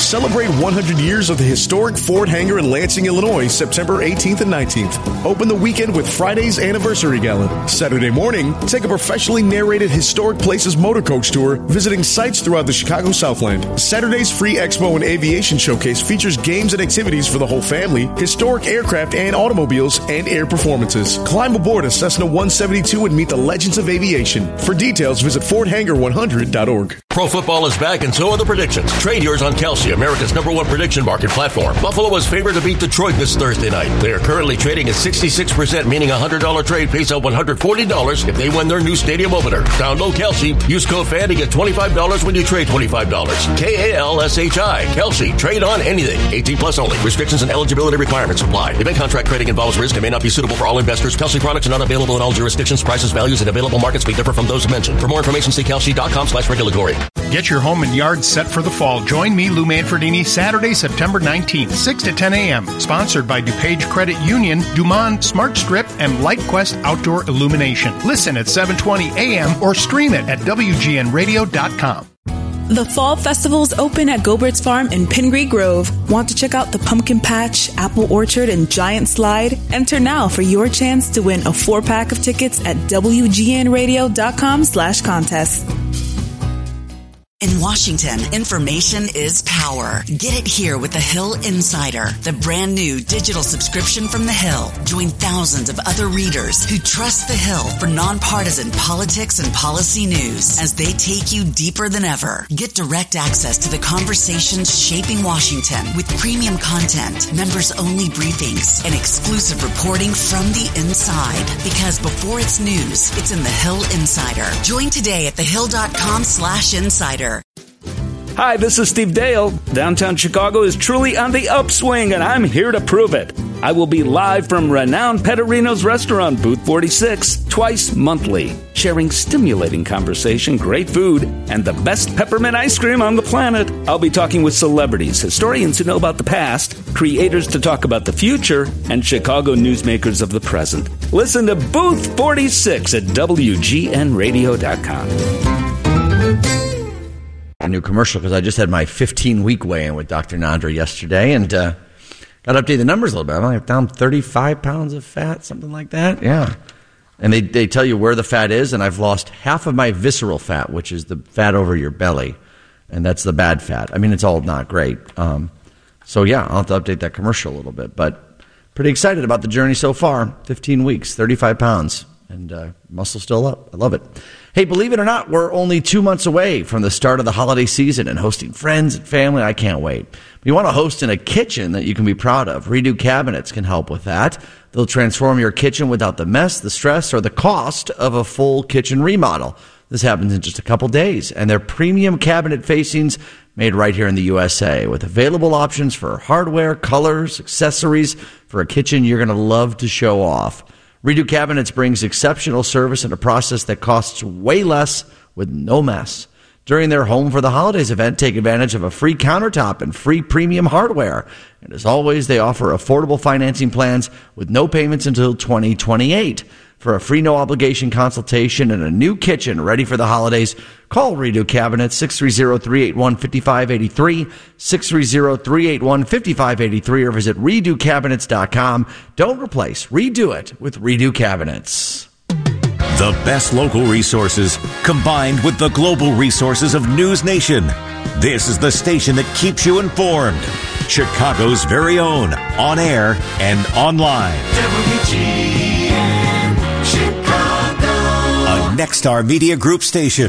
Celebrate 100 years of the historic Ford hangar in Lansing, Illinois, September 18th and 19th. Open the weekend with Friday's Anniversary Gala. Saturday morning, take a professionally narrated Historic Places motor coach tour, visiting sites throughout the Chicago Southland. Saturday's free Expo and Aviation Showcase features games and activities for the whole family, historic aircraft and automobiles, and air performances. Climb aboard a Cessna 172 and meet the legends of aviation. For details, visit FordHangar100.org. Pro football is back, and so are the predictions. Trade yours on Kelsey, America's #1 prediction market platform. Buffalo was favored to beat Detroit this Thursday night. They are currently trading at 66%, meaning a $100 trade pays out $140 if they win their new stadium opener. Download Kelsey. Use code FAN to get $25 when you trade $25. KALSHI. Kelsey. Trade on anything. 18 plus only. Restrictions and eligibility requirements apply. Event contract trading involves risk and may not be suitable for all investors. Kelsey products are not available in all jurisdictions. Prices, values, and available markets may differ from those mentioned. For more information, see kelsey.com/regulatory. Get your home and yard set for the fall. Join me, Lou Manfredini, Saturday, September 19th, 6 to 10 a.m. Sponsored by DuPage Credit Union, Dumont Smart Strip, and LightQuest Outdoor Illumination. Listen at 7:20 a.m. or stream it at WGNradio.com. The Fall Festival's open at Gobert's Farm in Pingree Grove. Want to check out the pumpkin patch, apple orchard, and giant slide? Enter now for your chance to win a 4-pack of tickets at WGNradio.com/contest. In Washington, information is power. Get it here with The Hill Insider, the brand new digital subscription from The Hill. Join thousands of other readers who trust The Hill for nonpartisan politics and policy news as they take you deeper than ever. Get direct access to the conversations shaping Washington with premium content, members-only briefings, and exclusive reporting from the inside. Because before it's news, it's in The Hill Insider. Join today at thehill.com/insider. Hi, this is Steve Dale. Downtown Chicago is truly on the upswing, and I'm here to prove it. I will be live from renowned Pettorino's restaurant, Booth 46, twice monthly, sharing stimulating conversation, great food, and the best peppermint ice cream on the planet. I'll be talking with celebrities, historians who know about the past, creators to talk about the future, and Chicago newsmakers of the present. Listen to Booth 46 at WGNradio.com. A new commercial because I just had my 15-week weigh-in with Dr. Nandra yesterday and got to update the numbers a little bit. I'm down 35 pounds of fat, something like that. Yeah. And they tell you where the fat is, and I've lost half of my visceral fat, which is the fat over your belly, and that's the bad fat. I mean, it's all not great. So, yeah, I'll have to update that commercial a little bit. But pretty excited about the journey so far. 15 weeks, 35 pounds, and muscle still up. I love it. Hey, believe it or not, we're only 2 months away from the start of the holiday season and hosting friends and family. I can't wait. You want to host in a kitchen that you can be proud of. Redo Cabinets can help with that. They'll transform your kitchen without the mess, the stress, or the cost of a full kitchen remodel. This happens in just a couple days, and they're premium cabinet facings made right here in the USA with available options for hardware, colors, accessories for a kitchen you're going to love to show off. Redo Cabinets brings exceptional service and a process that costs way less with no mess. During their Home for the Holidays event, take advantage of a free countertop and free premium hardware. And as always, they offer affordable financing plans with no payments until 2028. For a free no-obligation consultation and a new kitchen ready for the holidays, call Redo Cabinets 630-381-5583, 630-381-5583, or visit RedoCabinets.com. Don't replace, redo it with Redo Cabinets. The best local resources combined with the global resources of News Nation. This is the station that keeps you informed. Chicago's very own, on air and online. WGN Chicago. A Nexstar Media Group station.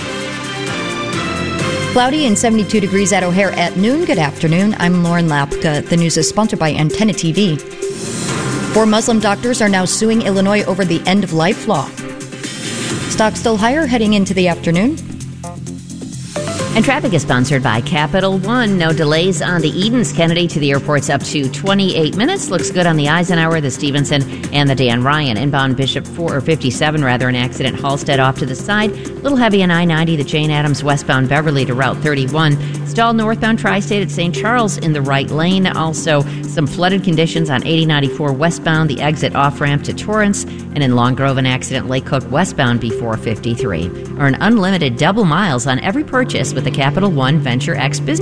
Cloudy and 72 degrees at O'Hare at noon. Good afternoon. I'm Lauren Lapka. The news is sponsored by Antenna TV. 4 Muslim doctors are now suing Illinois over the end-of-life law. Stocks still higher heading into the afternoon. And traffic is sponsored by Capital One. No delays on the Edens Kennedy to the airport's up to 28 minutes. Looks good on the Eisenhower, the Stevenson, and the Dan Ryan. Inbound Bishop 57, an accident. Halstead off to the side. A little heavy on I-90, the Jane Addams westbound Beverly to Route 31. Stall northbound Tri-State at St. Charles in the right lane. Also, some flooded conditions on 8094 westbound, the exit off-ramp to Torrance. And in Long Grove, an accident, Lake Cook westbound B453. Earn unlimited double miles on every purchase with the Capital One Venture X Business